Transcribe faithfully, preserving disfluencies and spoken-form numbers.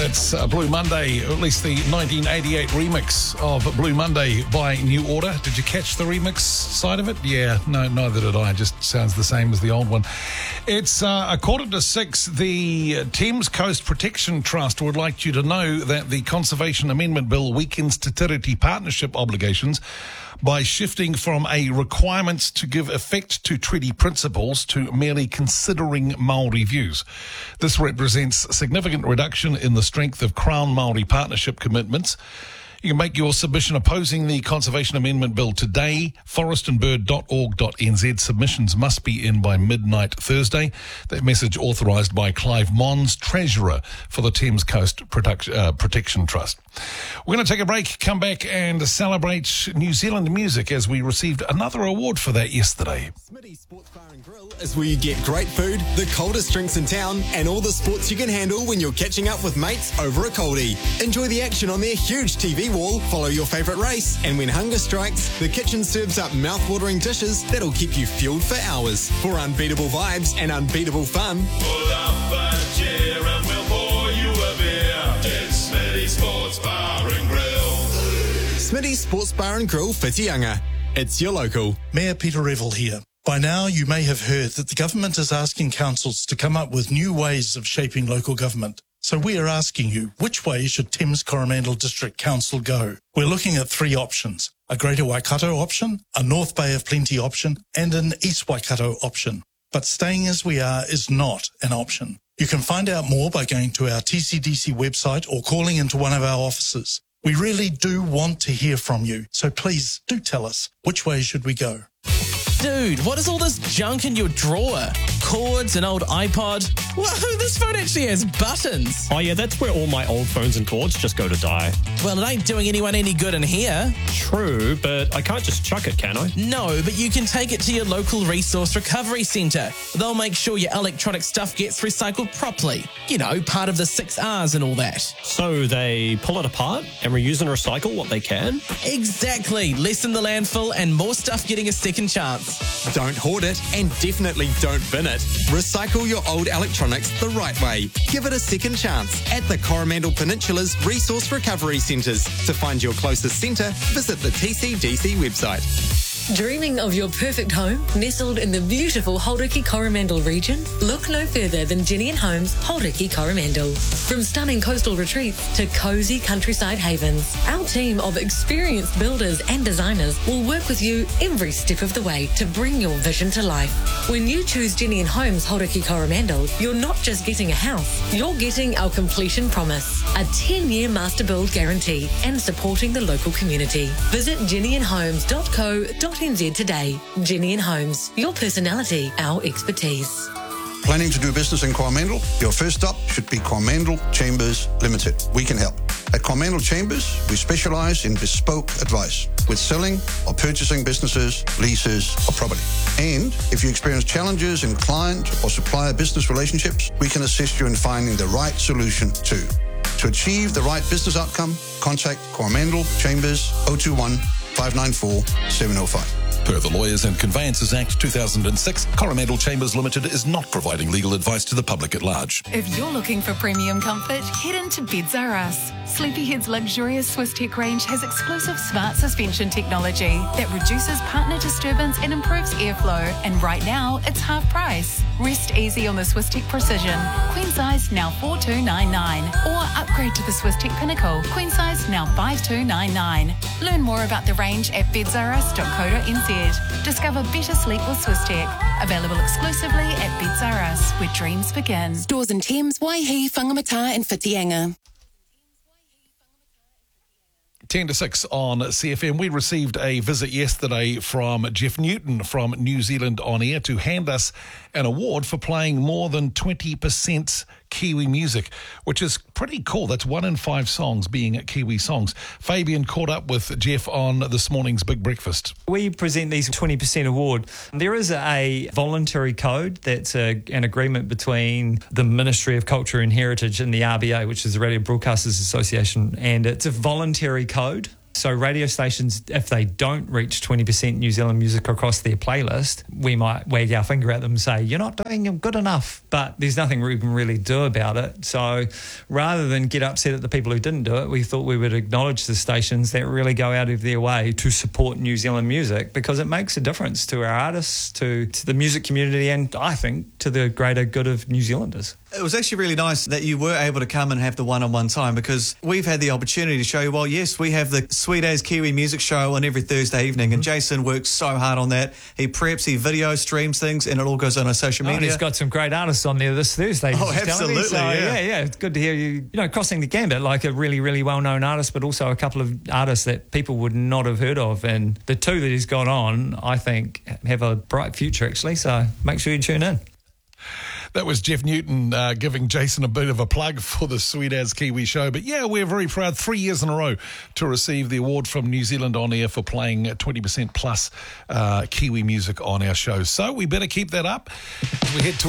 That's uh, Blue Monday, or at least the nineteen eighty-eight remix of Blue Monday by New Order. Did you catch the remix side of it? Yeah, no, neither did I. It just sounds the same as the old one. It's uh, a quarter to six. The Thames Coast Protection Trust would like you to know that the Conservation Amendment Bill weakens Te Tiriti partnership obligations by shifting from a requirement to give effect to treaty principles to merely considering Māori views. This represents a significant reduction in the strength of Crown Māori partnership commitments. You can make your submission opposing the Conservation Amendment Bill today. forest and bird dot org dot n z. Submissions must be in by midnight Thursday. That message authorised by Clive Mons, Treasurer for the Thames Coast Product, uh, Protection Trust. We're going to take a break, come back and celebrate New Zealand music as we received another award for that yesterday. Smitty Sports Bar and Grill is where you get great food, the coldest drinks in town, and all the sports you can handle when you're catching up with mates over a coldie. Enjoy the action on their huge T V wall, follow your favourite race, and when hunger strikes, the kitchen serves up mouth-watering dishes that'll keep you fueled for hours. For unbeatable vibes and unbeatable fun, pull up a chair and we'll pour you a beer. It's Smitty Sports Bar and Grill. Smitty Sports Bar and Grill, Whitianga. It's your local. Mayor Peter Revel here. By now, you may have heard that the government is asking councils to come up with new ways of shaping local government. So we are asking you, which way should Thames Coromandel District Council go? We're looking at three options: a Greater Waikato option, a North Bay of Plenty option, and an East Waikato option. But staying as we are is not an option. You can find out more by going to our T C D C website or calling into one of our offices. We really do want to hear from you, so please do tell us, which way should we go? Dude, what is all this junk in your drawer? Cords, an old iPod. Whoa, this phone actually has buttons. Oh yeah, that's where all my old phones and cords just go to die. Well, it ain't doing anyone any good in here. True, but I can't just chuck it, can I? No, but you can take it to your local resource recovery centre. They'll make sure your electronic stuff gets recycled properly. You know, part of the six R's and all that. So they pull it apart and reuse and recycle what they can? Exactly. Lessen the landfill and more stuff getting a second chance. Don't hoard it and definitely don't bin it. Recycle your old electronics the right way. Give it a second chance at the Coromandel Peninsula's Resource Recovery Centres. To find your closest centre, visit the T C D C website. Dreaming of your perfect home nestled in the beautiful Hauraki Coromandel region? Look no further than Jenny and Homes Hauraki Coromandel. From stunning coastal retreats to cosy countryside havens, our team of experienced builders and designers will work with you every step of the way to bring your vision to life. When you choose Jenny and Homes Hauraki Coromandel, you're not just getting a house, you're getting our completion promise, a ten-year master build guarantee, and supporting the local community. Visit jenny and homes dot co dot n z today. Jenny and Homes, your personality, our expertise. Planning to do business in Coromandel? Your first stop should be Coromandel Chambers Limited. We can help. At Coromandel Chambers, we specialise in bespoke advice with selling or purchasing businesses, leases or property. And if you experience challenges in client or supplier business relationships, we can assist you in finding the right solution too. To achieve the right business outcome, contact Coromandel Chambers zero two one, five nine four, seven zero five. Per the Lawyers and Conveyances Act two thousand six, Coromandel Chambers Limited is not providing legal advice to the public at large. If you're looking for premium comfort, head into Beds R Us. Sleepyhead's luxurious Swiss Tech range has exclusive smart suspension technology that reduces partner disturbance and improves airflow. And right now, it's half price. Rest easy on the Swiss Tech Precision. Queen size now four two nine nine. Or upgrade to the Swiss Tech Pinnacle. Queen size now five two nine nine. Learn more about the range at beds r us dot co dot n z. Discover better sleep with Swiss Tech. Available exclusively at Beds R Us, where dreams begin. Stores in Thames, Waihi, Whangamata and Whitianga. ten to six on C F M. We received a visit yesterday from Jeff Newton from New Zealand On Air to hand us an award for playing more than twenty percent Kiwi music, which is pretty cool. That's one in five songs being Kiwi songs. Fabian caught up with Jeff on this morning's Big Breakfast. We present these twenty percent award. There is a voluntary code that's a, an agreement between the Ministry of Culture and Heritage and the R B A, which is the Radio Broadcasters Association, and it's a voluntary code So radio stations, if they don't reach twenty percent New Zealand music across their playlist, we might wag our finger at them and say, you're not doing good enough. But there's nothing we can really do about it. So rather than get upset at the people who didn't do it, we thought we would acknowledge the stations that really go out of their way to support New Zealand music, because it makes a difference to our artists, to, to the music community, and I think to the greater good of New Zealanders. It was actually really nice that you were able to come and have the one-on-one time, because we've had the opportunity to show you, well, yes, we have the Sweet As Kiwi Music Show on every Thursday evening, and Jason works so hard on that. He preps, he video streams things, and it all goes on our social media. Oh, and he's got some great artists on there this Thursday. Oh, absolutely, so, yeah. yeah, yeah. It's good to hear you, you know, crossing the gambit, like a really, really well-known artist, but also a couple of artists that people would not have heard of. And the two that he's got on, I think, have a bright future, actually. So make sure you tune in. That was Jeff Newton uh, giving Jason a bit of a plug for the Sweet As Kiwi show. But yeah, we're very proud, three years in a row, to receive the award from New Zealand On Air for playing twenty percent plus uh, Kiwi music on our show. So we better keep that up as we head to